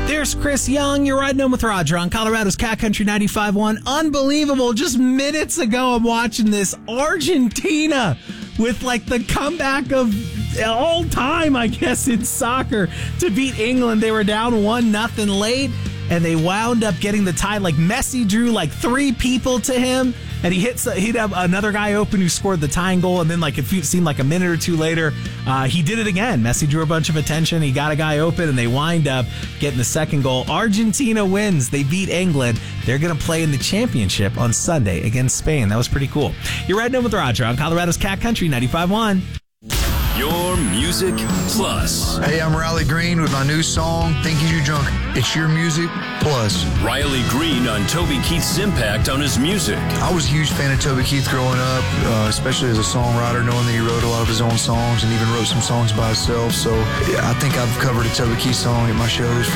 There's Chris Young. You're riding home with Roger on Colorado's Cat Country 95.1. Unbelievable. Just minutes ago, I'm watching this. Argentina with like the comeback of all time, I guess, in soccer to beat England. They were down 1-0 late, and they wound up getting the tie. Like Messi drew like 3 people to him, and he'd have another guy open who scored the tying goal, and then like it seemed like a minute or two later, he did it again. Messi drew a bunch of attention. He got a guy open, and they wind up getting the second goal. Argentina wins. They beat England. They're going to play in the championship on Sunday against Spain. That was pretty cool. You're riding home with Roger on Colorado's Cat Country 95.1. Your Music Plus. Hey, I'm Riley Green with my new song, Think You Drunk. It's your music plus. Riley Green on Toby Keith's impact on his music. I was a huge fan of Toby Keith growing up, especially as a songwriter, knowing that he wrote a lot of his own songs and even wrote some songs by himself. So I think I've covered a Toby Keith song at my shows